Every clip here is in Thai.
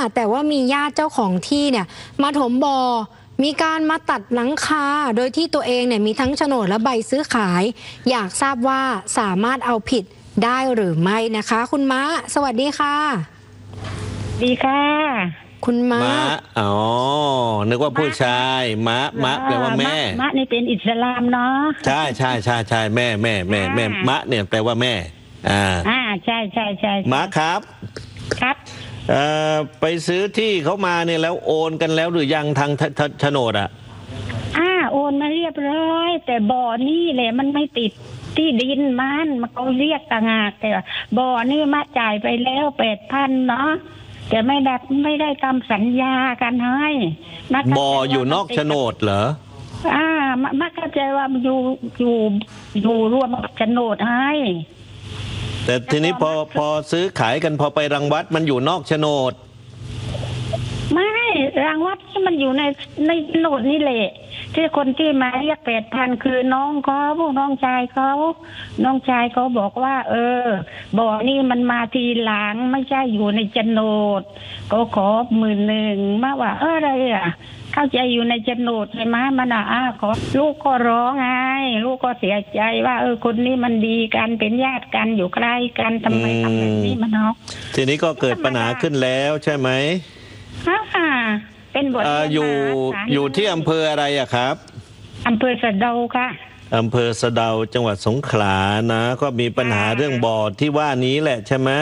แต่ว่ามีญาติเจ้าของที่เนี่ยมาถมบ่อมีการมาตัดหลังคาโดยที่ตัวเองเนี่ยมีทั้งโฉนดและใบซื้อขายอยากทราบว่าสามารถเอาผิดได้หรือไม่นะคะคุณม้าสวัสดีค่ะดีค่ะคุณม้าอ๋อนึกว่าผู้ชายม้าแปลว่าแม่ม้านี่เป็นอิสลามเนาะใช่แม่ม้าเนี่ยแปลว่าแม่ใช่ม้าครับไปซื้อที่เขามาเนี่ยแล้วโอนกันแล้วหรือยังทางโฉนดโอนมาเรียบร้อยแต่บ่อนี่แหละมันไม่ติดที่ดินมันเขาเรียกต่างหากแต่บ่อนี่มาจ่ายไปแล้ว8,000เนาะแต่ไม่ได้ทำสัญญากันให้บ่ออยู่นอกโฉนดเหรอมาเข้าใจว่ามันอยู่ร่วมโฉนดให้แต่ทีนี้พอซื้อขายกันพอไปรังวัดมันอยู่นอกโฉนดไม่รังวัดที่มันอยู่ในโฉนดนี่แหละที่คนที่มาเรียก8,000คือน้องชายเขาบอกว่าบ่อนี่มันมาทีหลังไม่ใช่อยู่ในโฉนดก็ขอ10,000มาว่าอะไรเข้าใจอยู่ในโฉนดใช่ไหมมันขอลูกก็ร้องไงลูกก็เสียใจว่าคนนี้มันดีกันเป็นญาติกันอยู่ใกล้กันทำไมทำแบบนี้มันเนาะทีนี้ก็เกิดปัญหาขึ้นแล้วใช่ไหมเป็นบทอยู่ที่อำเภออะไรครับอำเภอสะเดาค่ะอำเภอสะเดาจังหวัดสงขลานะก็มีปัญหาเรื่องบ่อที่ว่านี้แหละใช่ไหม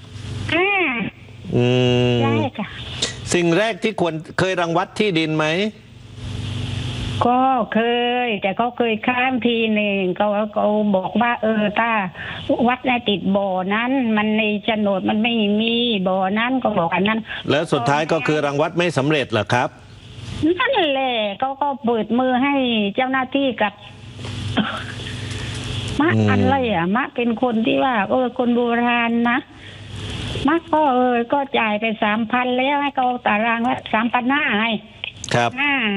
ใช่ค่ะสิ่งแรกที่เคยรังวัดที่ดินไหมก็เคยแต่เขาเคยค้างทีหนึ่งเขาบอกว่าถ้าวัดในติดบ่อนั้นมันในโฉนดมันไม่มีบ่อนั้นก็บอกอันนั้นแล้วสุดท้ายก็คือรังวัดไม่สำเร็จเหรอครับนั่นแหละเขาก็เปิดมือให้เจ้าหน้าที่กับมะอะไรมะเป็นคนที่ว่าคนโบราณนะมะก็จ่ายไป3,000แล้วให้เขาตารางว่า3,500ให้ครับ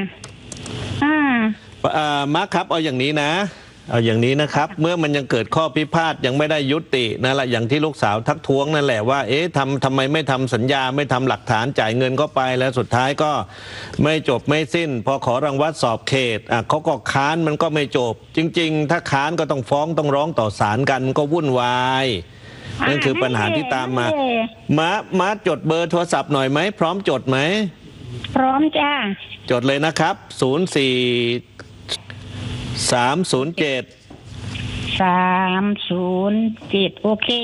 มาร์คครับเอาอย่างนี้นะครับ เมื่อมันยังเกิดข้อพิพาทยังไม่ได้ยุตินั่นแหละอย่างที่ลูกสาวทักท้วงนั่นแหละว่าทำไมไม่ทำสัญญาไม่ทำหลักฐานจ่ายเงินเข้าไปแล้วสุดท้ายก็ไม่จบไม่สิ้นพอขอรังวัดสอบเขตเขาก็ค้านมันก็ไม่จบจริงๆถ้าค้านก็ต้องฟ้องต้องร้องต่อศาลกันก็วุ่นวายนั่นคือปัญหาที่ตามมาจดเบอร์โทรศัพท์หน่อยไหมพร้อมจดไหมพร้อมจ้าจดเลยนะครับ 04307โอเค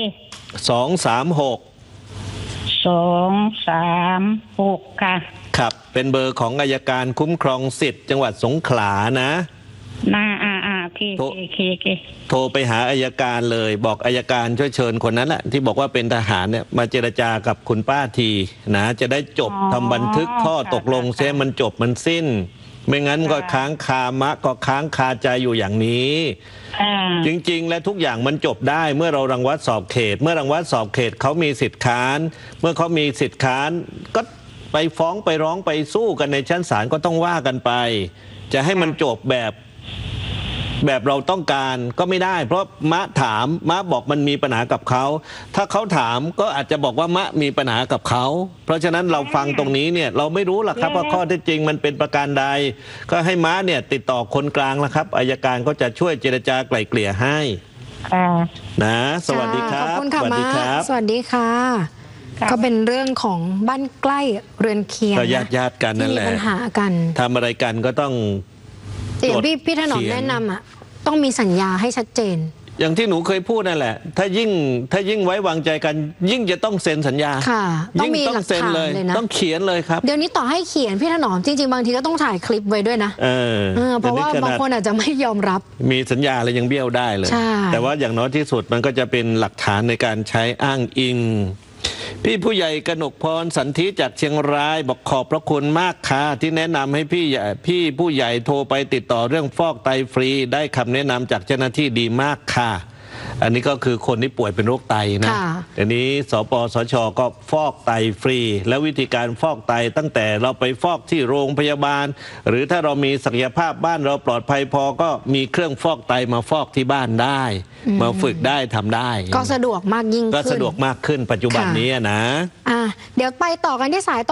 236ค่ะครับเป็นเบอร์ของอัยการคุ้มครองสิทธิ์จังหวัดสงขลานะโอเคโทรไปหาอัยการเลยบอกอัยการช่วยเชิญคนนั้นแหละที่บอกว่าเป็นทหารเนี่ยมาเจรจากับคุณป้าทีนะจะได้จบทำบันทึกข้อตกลงเสียมันจบมันสิ้นไม่งั้นก็ค้างคาใจอยู่อย่างนี้จริงๆและทุกอย่างมันจบได้เมื่อเรารังวัดสอบเขตเมื่อรังวัดสอบเขตเขามีสิทธิ์ค้านเมื่อเขามีสิทธิ์ค้านก็ไปฟ้องไปร้องไปสู้กันในชั้นศาลก็ต้องว่ากันไปจะให้มันจบแบบเราต้องการก็ไม่ได้เพราะมะถามมะบอกมันมีปัญหากับเขาถ้าเขาถามก็อาจจะบอกว่ามะมีปัญหากับเขาเพราะฉะนั้นเราฟังตรงนี้เนี่ยเราไม่รู้หรอกครับว่าข้อเท็จจริงมันเป็นประการใดก็ให้มะเนี่ยติดต่อคนกลางแล้วครับอัยการก็จะช่วยเจรจาไกล่เกลี่ยให้นะสวัสดีครับขอบคุณค่ะมะสวัสดีค่ะก็เป็นเรื่องของบ้านใกล้เรือนเคียงญาติกันนั่นแหละมีปัญหากันทำอะไรกันก็ต้องอย่างพี่ถนอมแนะนำต้องมีสัญญาให้ชัดเจนอย่างที่หนูเคยพูดนั่นแหละถ้ายิ่งไว้วางใจกันยิ่งจะต้องเซ็นสัญญาค่ะต้องมีหลักฐานเลยนะต้องเขียนเลยครับเดี๋ยวนี้ต่อให้เขียนพี่ถนอมจริงๆบางทีก็ต้องถ่ายคลิปไว้ด้วยนะเพราะว่าบางคนอาจจะไม่ยอมรับมีสัญญาอะไรยังเบี้ยวได้เลยแต่ว่าอย่างน้อยที่สุดมันก็จะเป็นหลักฐานในการใช้อ้างอิงพี่ผู้ใหญ่กนกพรสันธิจากเชียงรายบอกขอบพระคุณมากค่ะที่แนะนำให้พี่ผู้ใหญ่โทรไปติดต่อเรื่องฟอกไตฟรีได้คำแนะนำจากเจ้าหน้าที่ดีมากค่ะอันนี้ก็คือคนที่ป่วยเป็นโรคไตนะเดี๋ยวนี้สปสช.ก็ฟอกไตฟรีแล้ววิธีการฟอกไตตั้งแต่เราไปฟอกที่โรงพยาบาลหรือถ้าเรามีศักยภาพบ้านเราปลอดภัยพอก็มีเครื่องฟอกไตมาฟอกที่บ้านได้มาฝึกได้ทำได้ก็สะดวกมากยิ่งขึ้นก็สะดวกมากขึ้นปัจจุบันนี้นะเดี๋ยวไปต่อกันที่สาย